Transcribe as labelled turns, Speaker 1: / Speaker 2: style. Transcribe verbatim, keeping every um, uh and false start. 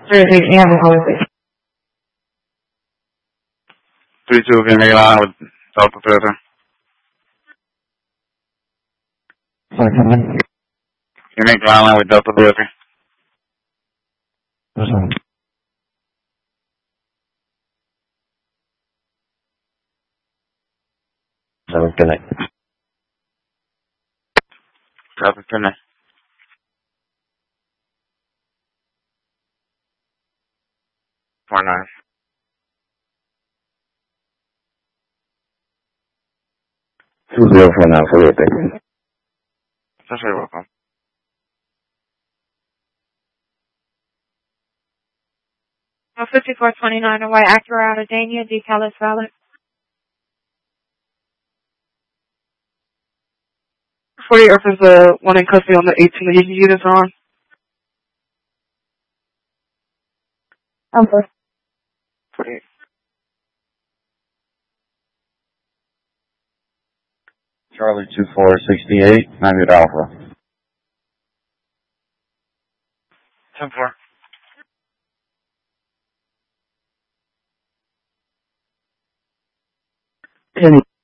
Speaker 1: Thursday and Wednesday.
Speaker 2: three two, can you make a line with Delta Thursday?
Speaker 1: Sorry, come on.
Speaker 2: Can you make a line with Delta Thursday?
Speaker 1: What's on? So, good night.
Speaker 2: Delta Thursday. Four nine.
Speaker 1: Two zero four nine for your thing.
Speaker 2: That's very welcome.
Speaker 3: fifty-four twenty-nine away, Acura out of Dania, decal is valid.
Speaker 4: forty Earth is the one in custody on the eighteen. The units are on.
Speaker 3: Number.
Speaker 4: forty-eight.
Speaker 1: Charlie two four sixty-eight, nine Alpha.
Speaker 2: ten four.
Speaker 1: Any